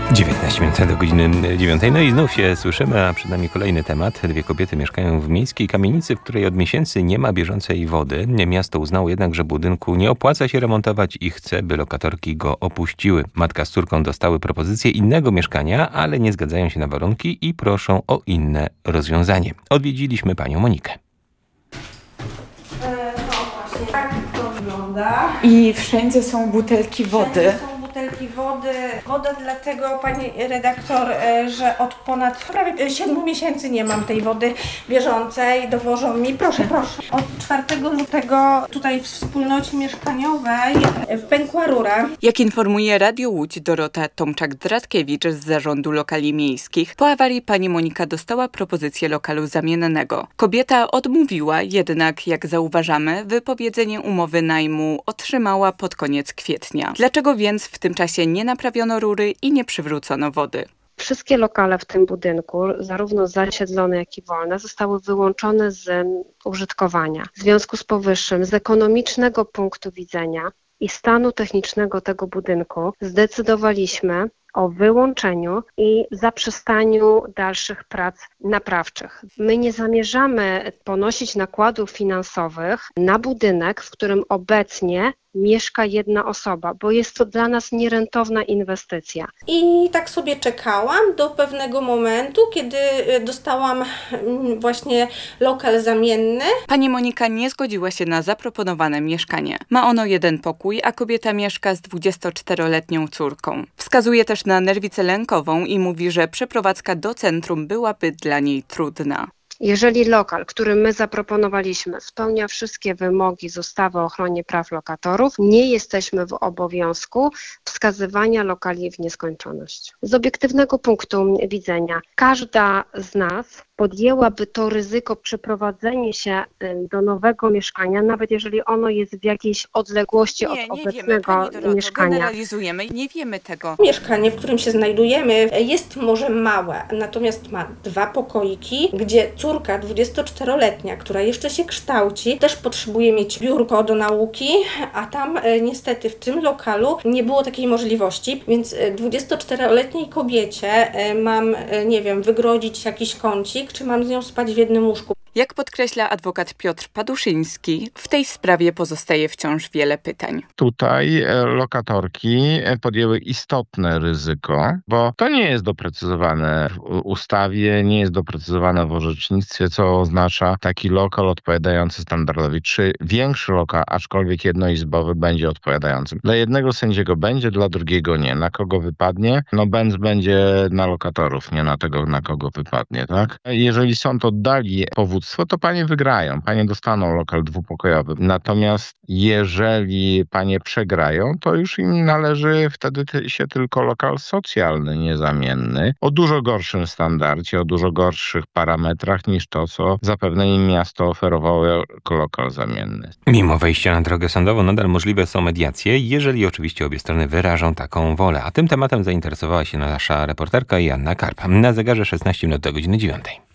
19 minut do godziny 9. No i znów się słyszymy, a przed nami kolejny temat. Dwie kobiety mieszkają w miejskiej kamienicy, w której od miesięcy nie ma bieżącej wody. Miasto uznało jednak, że budynku nie opłaca się remontować i chce, by lokatorki go opuściły. Matka z córką dostały propozycję innego mieszkania, ale nie zgadzają się na warunki i proszą o inne rozwiązanie. Odwiedziliśmy panią Monikę. No właśnie, tak to wygląda. I wszędzie są butelki wody. Wszędzie są butelki wody. Woda dlatego, pani redaktor, że od ponad prawie 7 miesięcy nie mam tej wody bieżącej. Dowożą mi, proszę. Od 4 lutego tutaj w wspólnocie mieszkaniowej pękła rura. Jak informuje Radio Łódź Dorota Tomczak-Dratkiewicz z Zarządu Lokali Miejskich, po awarii pani Monika dostała propozycję lokalu zamiennego. Kobieta odmówiła, jednak jak zauważamy, wypowiedzenie umowy najmu otrzymała pod koniec kwietnia. Dlaczego więc w tym czasie nie naprawiono rury i nie przywrócono wody? Wszystkie lokale w tym budynku, zarówno zasiedlone, jak i wolne, zostały wyłączone z użytkowania. W związku z powyższym, z ekonomicznego punktu widzenia i stanu technicznego tego budynku, zdecydowaliśmy o wyłączeniu i zaprzestaniu dalszych prac naprawczych. My nie zamierzamy ponosić nakładów finansowych na budynek, w którym obecnie mieszka jedna osoba, bo jest to dla nas nierentowna inwestycja. I tak sobie czekałam do pewnego momentu, kiedy dostałam właśnie lokal zamienny. Pani Monika nie zgodziła się na zaproponowane mieszkanie. Ma ono jeden pokój, a kobieta mieszka z 24-letnią córką. Wskazuje też na nerwicę lękową i mówi, że przeprowadzka do centrum byłaby dla niej trudna. Jeżeli lokal, który my zaproponowaliśmy, spełnia wszystkie wymogi z ustawy o ochronie praw lokatorów, nie jesteśmy w obowiązku wskazywania lokali w nieskończoność. Z obiektywnego punktu widzenia każda z nas podjęłaby to ryzyko przeprowadzenie się do nowego mieszkania, nawet jeżeli ono jest w jakiejś odległości od obecnego mieszkania. Generalizujemy, nie wiemy tego. Mieszkanie, w którym się znajdujemy, jest może małe, natomiast ma 2 pokoiki, gdzie córka 24-letnia, która jeszcze się kształci, też potrzebuje mieć biurko do nauki, a tam niestety w tym lokalu nie było takiej możliwości, więc 24-letniej kobiecie mam, nie wiem, wygrodzić jakiś kącik, czy mam z nią spać w jednym łóżku. Jak podkreśla adwokat Piotr Paduszyński, w tej sprawie pozostaje wciąż wiele pytań. Tutaj lokatorki podjęły istotne ryzyko, bo to nie jest doprecyzowane w ustawie, nie jest doprecyzowane w orzecznictwie, co oznacza taki lokal odpowiadający standardowi. Czy większy lokal, aczkolwiek jednoizbowy, będzie odpowiadający? Dla jednego sędziego będzie, dla drugiego nie. Na kogo wypadnie? No Benz będzie na lokatorów, nie na tego, na kogo wypadnie, tak? Jeżeli sąd oddali powództwo, to panie wygrają, panie dostaną lokal dwupokojowy. Natomiast jeżeli panie przegrają, to już im należy wtedy się tylko lokal socjalny, niezamienny, o dużo gorszym standardzie, o dużo gorszych parametrach niż to, co zapewne im miasto oferowało jako lokal zamienny. Mimo wejścia na drogę sądową nadal możliwe są mediacje, jeżeli oczywiście obie strony wyrażą taką wolę. A tym tematem zainteresowała się nasza reporterka Joanna Karp. Na zegarze 16 minut do godziny 9.